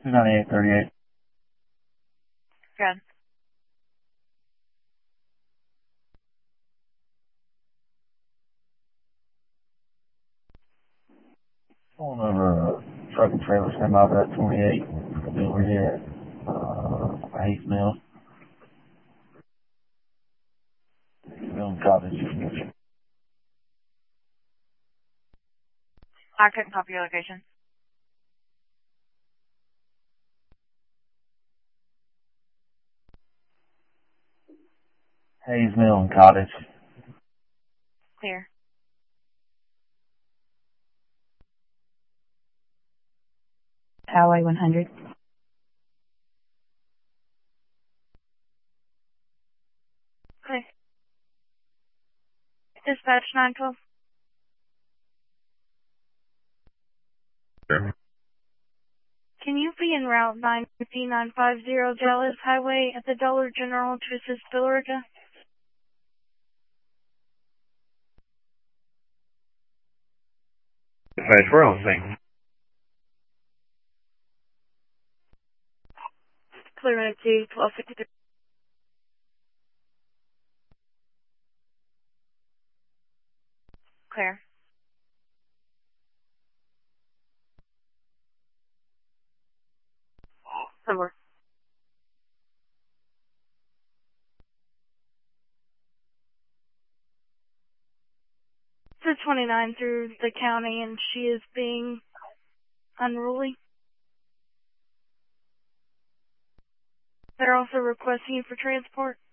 29838. Good. Pulling over a truck and trailer semi out at 28. Over here at Hayes Mill. Mill Cottage. I couldn't copy your location. Hayes Mill and Cottage. Clear. Highway 100. Clear. Dispatch 912. Sure. Can you be en route 95950 Dallas Highway at the Dollar General to assist Billerica? Dispatch, we're on the thing. Clear minute to 1253. Clear. Over. It's 29 through the county and she is being unruly. They're also requesting you for transport.